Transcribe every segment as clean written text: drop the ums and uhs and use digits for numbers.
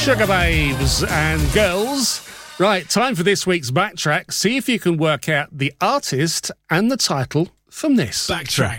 Sugar Babes and Girls. Right, time for this week's Backtrack. See if you can work out the artist and the title from this. Backtrack.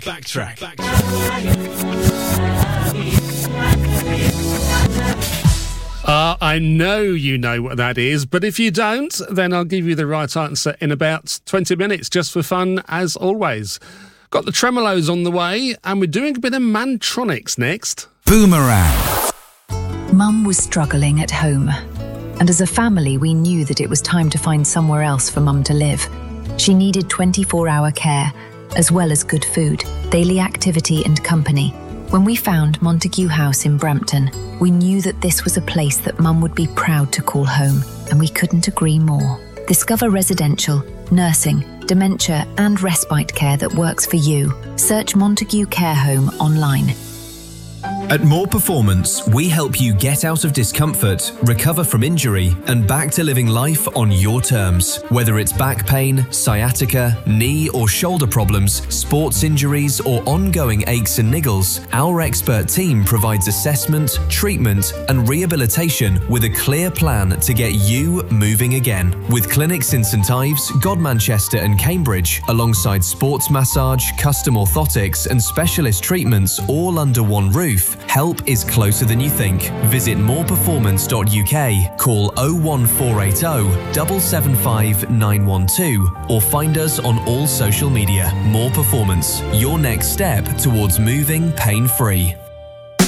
I know you know what that is, but if you don't, then I'll give you the right answer in about 20 minutes, just for fun, as always. Got the Tremolos on the way, and we're doing a bit of Mantronics next. Boomerang. Mum was struggling at home, and as a family we knew that it was time to find somewhere else for Mum to live. She needed 24-hour care, as well as good food, daily activity and company. When we found Montague House in Brampton, we knew that this was a place that Mum would be proud to call home, and we couldn't agree more. Discover residential, nursing, dementia and respite care that works for you. Search Montague Care Home online. At More Performance, we help you get out of discomfort, recover from injury, and back to living life on your terms. Whether it's back pain, sciatica, knee or shoulder problems, sports injuries, or ongoing aches and niggles, our expert team provides assessment, treatment, and rehabilitation with a clear plan to get you moving again. With clinics in St Ives, Godmanchester, and Cambridge, alongside sports massage, custom orthotics, and specialist treatments all under one roof, help is closer than you think. Visit moreperformance.uk, call 01480 775 912 or find us on all social media. More Performance, your next step towards moving pain-free.